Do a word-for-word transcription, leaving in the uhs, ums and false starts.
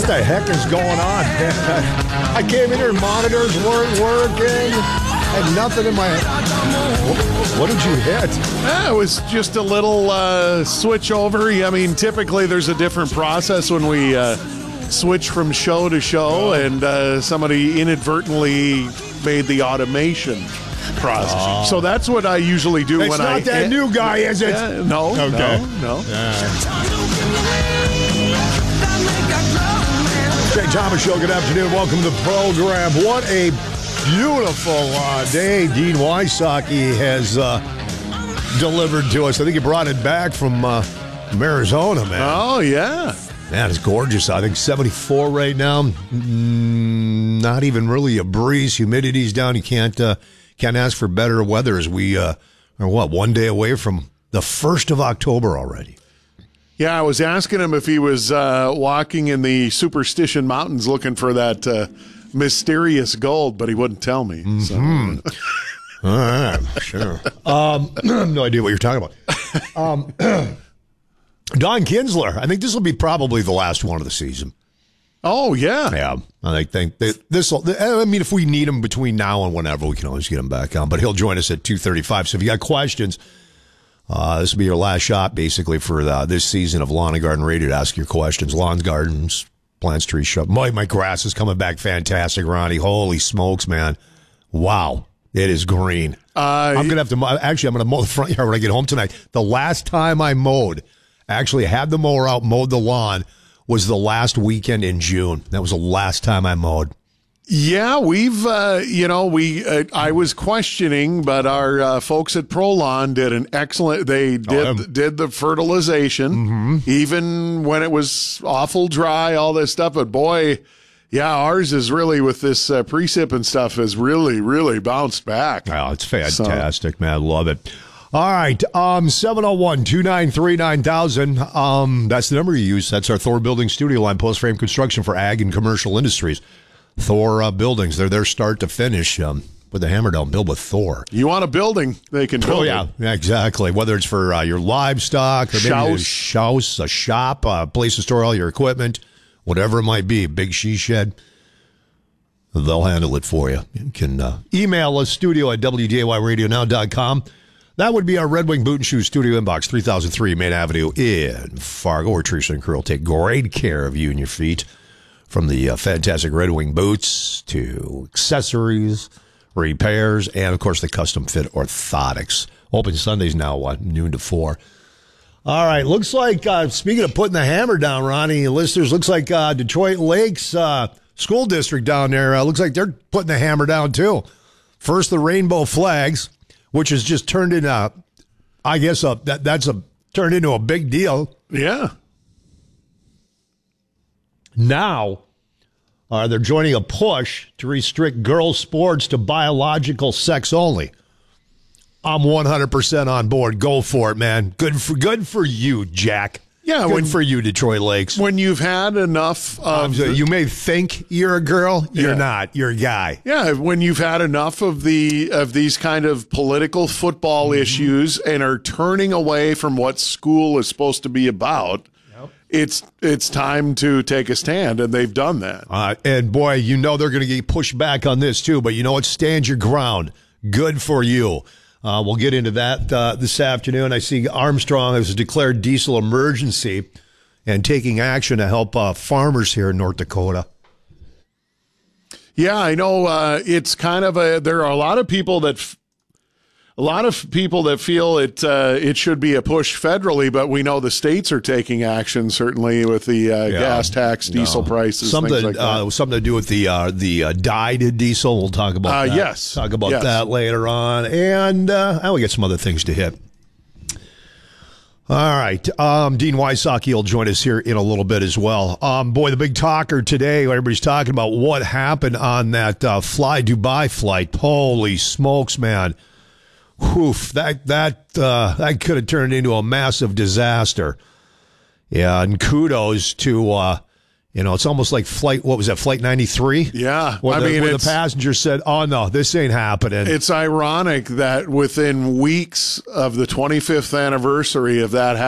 the heck is going on? I came in here, monitors weren't working, had nothing in my head. What did you hit? Yeah, it was just a little uh, switch over. I mean, typically there's a different process when we uh, switch from show to show, and uh, somebody inadvertently made the automation process. Oh. So that's what I usually do it's when I... I... It's not that it, new guy, is it? Yeah, no, okay. no, no. Uh. Jay Thomas Show, good afternoon. Welcome to the program. What a beautiful uh, day Dean Wysocki has uh, delivered to us. I think he brought it back from, uh, from Arizona, man. Oh, yeah. Man, it's gorgeous. I think seventy-four right now. Mm, not even really a breeze. Humidity's down. You can't uh, can't ask for better weather as we uh, are, what, one day away from the first of October already. Yeah, I was asking him if he was uh, walking in the Superstition Mountains looking for that uh, mysterious gold, but he wouldn't tell me. Mm-hmm. So. All right, sure. Um, no idea what you're talking about. Um, Don Kinsler, I think this will be probably the last one of the season. Oh, yeah. Yeah, I think this will, I mean, if we need him between now and whenever, we can always get him back on, but he'll join us at two thirty-five. So if you got questions, Uh, this will be your last shot, basically, for the, this season of Lawn and Garden Radio to ask your questions. Lawns, gardens, plants, trees, shrubs. My, my grass is coming back fantastic, Ronnie. Holy smokes, man. Wow. It is green. Uh, I'm going to have to, actually, I'm going to mow the front yard when I get home tonight. The last time I mowed, actually had the mower out, mowed the lawn, was the last weekend in June. That was the last time I mowed. Yeah, we've, uh, you know, we, uh, I was questioning, but our uh, folks at ProLawn did an excellent, they did Oh, did the fertilization, mm-hmm. even when it was awful dry, all this stuff. But boy, yeah, ours is really, with this uh, precip and stuff, has really, really bounced back. Oh, it's fantastic, so. Man. I love it. All right, um, seven oh one, two nine three, nine thousand. Um, that's the number you use. That's our Thor Building studio line, post frame construction for ag and commercial industries. Thor uh, Buildings, they're their start to finish. Um, with the hammer down, build with Thor. You want a building, they can build oh, yeah. it. Yeah, exactly. Whether it's for uh, your livestock, or maybe a house, a shop, a place to store all your equipment, whatever it might be, big she shed, they'll handle it for you. You can uh, email us, studio at w d a y radio now dot com. That would be our Red Wing Boot and Shoe studio inbox, three thousand three Main Avenue in Fargo, where Teresa and crew will take great care of you and your feet. From the uh, fantastic Red Wing boots to accessories, repairs, and, of course, the custom fit orthotics. Open Sundays now, what, noon to four. All right, looks like, uh, speaking of putting the hammer down, Ronnie, listeners, looks like uh, Detroit Lakes uh, School District down there, uh, looks like they're putting the hammer down, too. First, the rainbow flags, which has just turned into, I guess, a, that that's a turned into a big deal. Yeah. Now, uh, they're joining a push to restrict girls' sports to biological sex only. I'm one hundred percent on board. Go for it, man. Good for good for you, Jack. Yeah, good when, for you, Detroit Lakes. When you've had enough of... Um, so the, you may think you're a girl. You're yeah. not. You're a guy. Yeah, when you've had enough of the of these kind of political football mm-hmm. issues and are turning away from what school is supposed to be about... It's it's time to take a stand, and they've done that. Uh, and, boy, you know they're going to get pushed back on this, too. But you know what? Stand your ground. Good for you. Uh, we'll get into that uh, this afternoon. I see Armstrong has declared diesel emergency and taking action to help uh, farmers here in North Dakota. Yeah, I know uh, it's kind of a – there are a lot of people that f- – A lot of people that feel it uh, it should be a push federally, but we know the states are taking action, certainly with the uh, yeah. gas tax, diesel no. prices, something things like that. Uh, something to do with the uh, the uh, dyed diesel. We'll talk about uh, that. Yes, talk about yes. that later on, and uh, I will get some other things to hit. All right, um, Dean Wysocki will join us here in a little bit as well. Um, boy, the big talker today. Everybody's talking about what happened on that uh, Fly Dubai flight. Holy smokes, man! Oof, that that uh, that could have turned into a massive disaster. Yeah, and kudos to uh, you know, it's almost like flight. What was that? Flight ninety-three. Yeah, where I the, mean, where the passenger said, "Oh no, this ain't happening." It's ironic that within weeks of the twenty-fifth anniversary of that